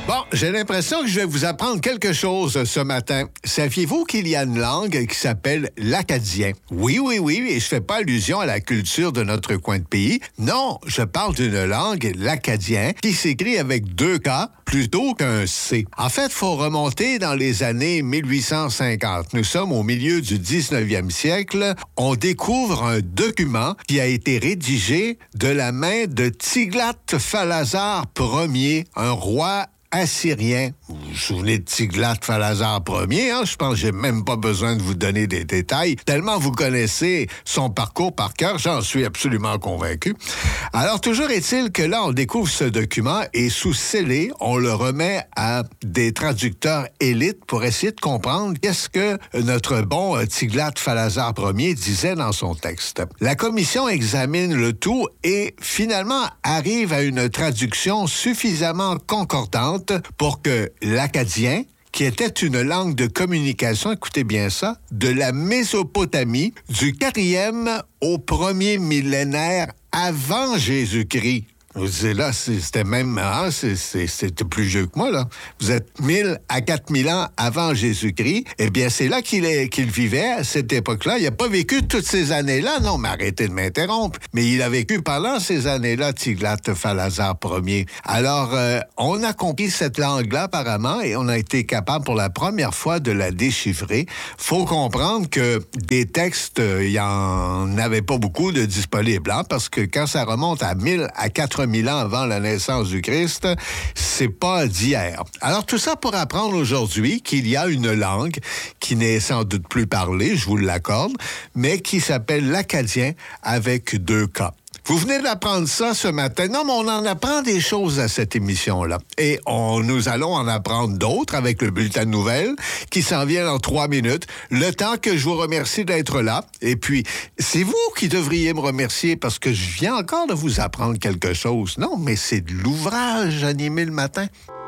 Bon, j'ai l'impression que je vais vous apprendre quelque chose ce matin. Saviez-vous qu'il y a une langue qui s'appelle l'acadien? Oui, et je fais pas allusion à la culture de notre coin de pays. Non, je parle d'une langue, l'acadien, qui s'écrit avec 2 K plutôt qu'un C. En fait, faut remonter dans les années 1850. Nous sommes au milieu du 19e siècle. On découvre un document qui a été rédigé de la main de Tiglath-Phalazar Ier, un roi assyrien. Vous vous souvenez de Tiglath-Phalazar Ier, hein? Je pense que j'ai même pas besoin de vous donner des détails, tellement vous connaissez son parcours par cœur, j'en suis absolument convaincu. Alors, toujours est-il que là, on découvre ce document et sous scellé, on le remet à des traducteurs élites pour essayer de comprendre qu'est-ce que notre bon Tiglath-Phalazar Ier disait dans son texte. La commission examine le tout et finalement arrive à une traduction suffisamment concordante pour que l'acadien, qui était une langue de communication, écoutez bien ça, de la Mésopotamie, du 4e au 1er millénaire avant Jésus-Christ. Vous disiez là, c'était même, c'était plus vieux que moi, là. Vous êtes 1000 à 4000 ans avant Jésus-Christ. Eh bien, c'est là qu'il vivait, à cette époque-là. Il n'a pas vécu toutes ces années-là, non, mais arrêtez de m'interrompre. Mais il a vécu pendant ces années-là, Tiglath-Phalazar Ier. Alors, on a compris cette langue-là, apparemment, et on a été capable, pour la première fois, de la déchiffrer. Faut comprendre que des textes, il n'y en avait pas beaucoup de disponibles, hein, parce que quand ça remonte à 1000 à 4000 ans avant la naissance du Christ, c'est pas d'hier. Alors, tout ça pour apprendre aujourd'hui qu'il y a une langue qui n'est sans doute plus parlée, je vous l'accorde, mais qui s'appelle l'acadien avec 2 K. Vous venez d'apprendre ça ce matin. Non, mais on en apprend des choses à cette émission-là. Et nous allons en apprendre d'autres avec le bulletin de nouvelles qui s'en vient dans 3 minutes. Le temps que je vous remercie d'être là. Et puis, c'est vous qui devriez me remercier parce que je viens encore de vous apprendre quelque chose. Non, mais c'est de l'ouvrage animé le matin.